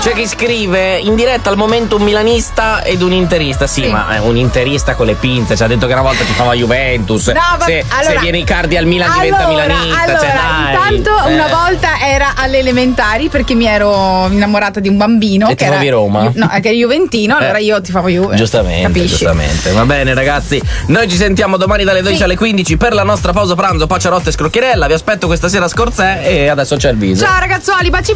C'è chi scrive in diretta al momento un milanista ed un interista. Sì, ma un interista con le pinze. Ci ha detto che una volta ti fava Juventus. No, se viene Icardi al Milan diventa milanista. Allora, cioè, dai. intanto una volta era alle elementari perché mi ero innamorata di un bambino. E che tifavi era Roma? No, che era juventino, allora io tifavo Juve. Giustamente. Va bene, ragazzi. Noi ci sentiamo domani dalle 12 alle 15 per la nostra pausa pranzo. Paciarotta e scrocchierella. Vi aspetto questa sera a Scorzè e adesso c'è il viso. Ciao ragazzuoli, baci.